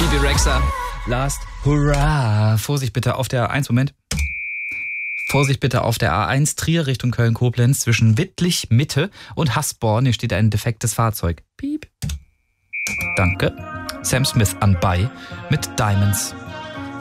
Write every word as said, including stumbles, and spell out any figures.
Bibi Rexha. Last Hurrah. Vorsicht bitte auf der A eins, Moment. Vorsicht bitte auf der A eins Trier Richtung Köln-Koblenz zwischen Wittlich Mitte und Hasborn. Hier steht ein defektes Fahrzeug. Piep. Danke. Sam Smith an bei mit Diamonds.